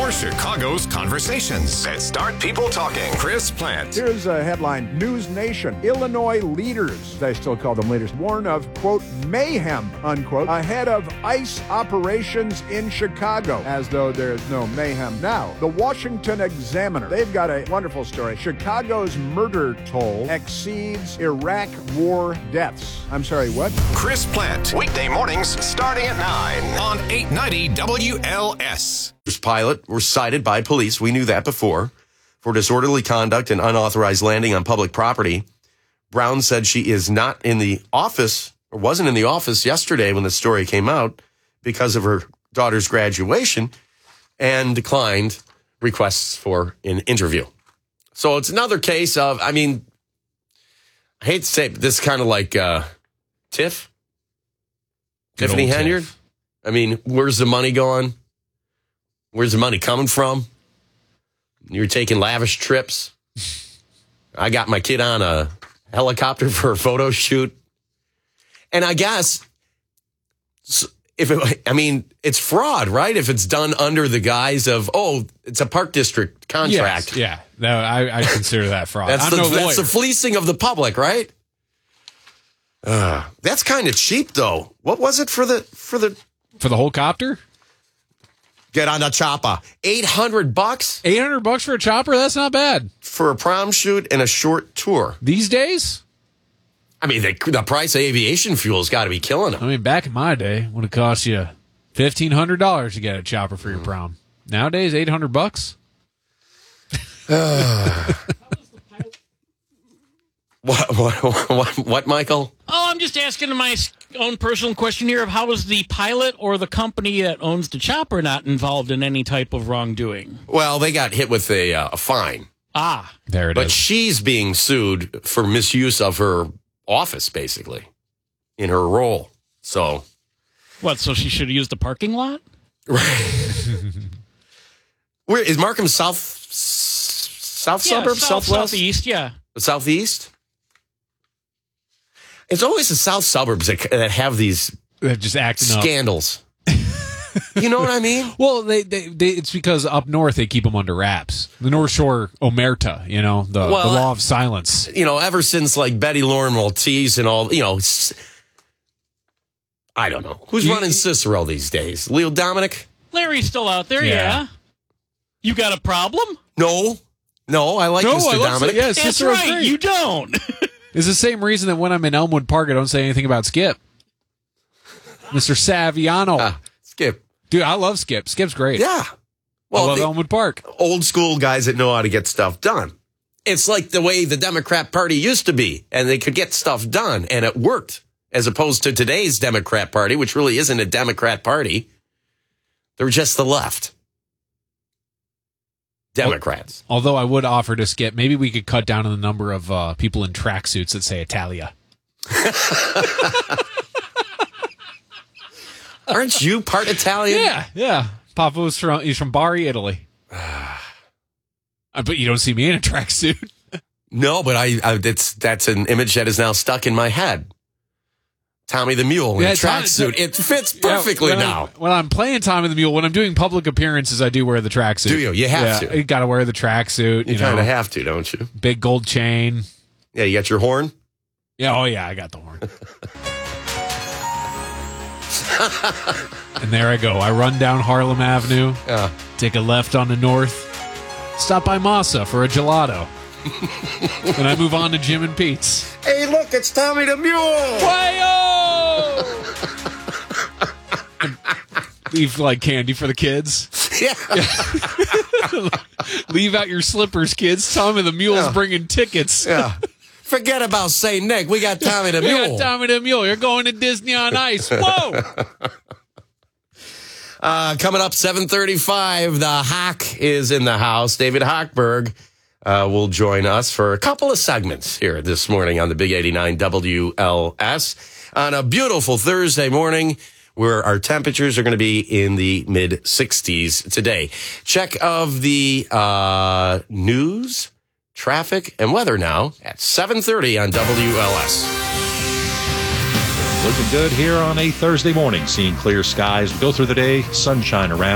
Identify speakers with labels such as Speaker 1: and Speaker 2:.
Speaker 1: for Chicago's conversations that start people talking. Chris Plant.
Speaker 2: Here's a headline. News Nation. Illinois leaders, I still call them leaders, warn of, quote, mayhem, unquote, ahead of ICE operations in Chicago, as though there's no mayhem now. The Washington Examiner, they've got a wonderful story. Chicago's murder toll exceeds Iraq war deaths. I'm sorry, what?
Speaker 1: Chris Plant. Weekday mornings starting at 9 on 890 WLS.
Speaker 3: Pilot were cited by police. We knew that before for disorderly conduct and unauthorized landing on public property. Brown said she is not in the office or wasn't in the office yesterday when the story came out because of her daughter's graduation and declined requests for an interview. So it's another case of, I mean, I hate to say it, but this is kind of like Tiffany Henyard. I mean, where's the money going? Where's the money coming from? You're taking lavish trips. I got my kid on a helicopter for a photo shoot. And I guess, it's fraud, right? If it's done under the guise of, it's a park district contract.
Speaker 4: Yes, yeah. No, I consider that fraud.
Speaker 3: That's the fleecing of the public, right? That's kind of cheap, though. What was it for the
Speaker 4: whole copter?
Speaker 3: Get on the chopper. $800?
Speaker 4: $800 for a chopper? That's not bad.
Speaker 3: For a prom shoot and a short tour.
Speaker 4: These days?
Speaker 3: I mean, the price of aviation fuel has got to be killing them.
Speaker 4: I mean, back in my day, when it cost you $1,500 to get a chopper for your prom. Nowadays, $800?
Speaker 3: What, Michael?
Speaker 5: Oh, I'm just asking my own personal question here of how is the pilot or the company that owns the chopper not involved in any type of wrongdoing?
Speaker 3: Well, they got hit with a fine.
Speaker 4: There it is.
Speaker 3: But she's being sued for misuse of her office, basically, in her role. So,
Speaker 5: what? So she should have used the parking lot?
Speaker 3: Right. Where is Markham? South suburbs, southwest,
Speaker 5: southeast. Yeah,
Speaker 3: the southeast. It's always the south suburbs that have these
Speaker 4: just acting
Speaker 3: scandals. You know what I mean?
Speaker 4: Well, they it's because up north they keep them under wraps. The North Shore omerta, the law of silence.
Speaker 3: Ever since like Betty Lauren Maltese and all, I don't know. Who's running Cicero these days? Leo Dominic?
Speaker 5: Larry's still out there, yeah. You got a problem?
Speaker 3: No, I like Mr. Dominic.
Speaker 4: Yeah,
Speaker 5: that's
Speaker 4: Cicero's
Speaker 5: right,
Speaker 4: great.
Speaker 5: you don't.
Speaker 4: It's the same reason that when I'm in Elmwood Park, I don't say anything about Skip. Mr. Saviano.
Speaker 3: Skip.
Speaker 4: Dude, I love Skip. Skip's great.
Speaker 3: Yeah. Well,
Speaker 4: I love Elmwood Park.
Speaker 3: Old school guys that know how to get stuff done. It's like the way the Democrat Party used to be, and they could get stuff done, and it worked, as opposed to today's Democrat Party, which really isn't a Democrat Party. They're just the left. Democrats.
Speaker 4: Although I would offer to Skip, maybe we could cut down on the number of people in tracksuits that say Italia.
Speaker 3: Aren't you part Italian?
Speaker 4: Yeah. Papa's he's from Bari, Italy. But you don't see me in a tracksuit.
Speaker 3: No, but that's an image that is now stuck in my head. Tommy the Mule in a tracksuit. It fits perfectly now.
Speaker 4: When I'm playing Tommy the Mule, when I'm doing public appearances, I do wear the tracksuit.
Speaker 3: Do you? You have to.
Speaker 4: You got to wear the tracksuit.
Speaker 3: You kind of have to, don't you?
Speaker 4: Big gold chain.
Speaker 3: Yeah, you got your horn?
Speaker 4: Yeah, I got the horn. And there I go. I run down Harlem Avenue, take a left on the north, stop by Masa for a gelato. And I move on to Jim and Pete's.
Speaker 3: Hey, look, it's Tommy the Mule.
Speaker 4: Wayo! Leave like candy for the kids.
Speaker 3: Yeah.
Speaker 4: Leave out your slippers, kids. Tommy the Mule's bringing tickets.
Speaker 3: Yeah. Forget about St. Nick. We got Tommy the Mule.
Speaker 4: We got Tommy the Mule. You're going to Disney on Ice. Whoa!
Speaker 3: Coming up 7:35, the Hawk is in the house. David Hochberg will join us for a couple of segments here this morning on the Big 89 WLS on a beautiful Thursday morning where our temperatures are going to be in the mid-60s today. Check of the news, traffic, and weather now at 7:30 on WLS.
Speaker 6: Looking good here on a Thursday morning. Seeing clear skies. Go through the day. Sunshine around.